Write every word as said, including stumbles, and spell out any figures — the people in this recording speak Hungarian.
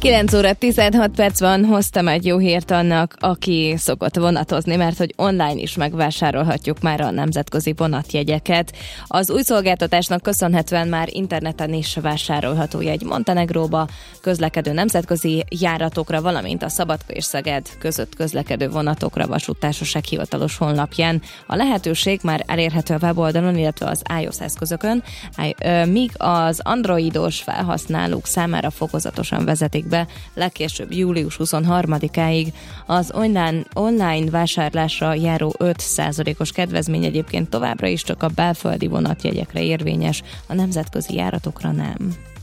kilenc óra tizenhat perc van, hoztam egy jó hírt annak, aki szokott vonatozni, mert hogy online is megvásárolhatjuk már a nemzetközi vonatjegyeket. Az új szolgáltatásnak köszönhetően már interneten is vásárolható jegy Montenegróba, közlekedő nemzetközi járatokra, valamint a Szabadka és Szeged között közlekedő vonatokra vasúttársaság hivatalos honlapján. A lehetőség már elérhető a weboldalon, illetve az iOS eszközökön, míg az androidos felhasználók számára fokozatosan vezetik be legkésőbb július huszonharmadikáig. Az online, online vásárlásra járó öt százalékos kedvezmény egyébként továbbra is csak a belföldi vonatjegyekre érvényes, a nemzetközi járatokra nem.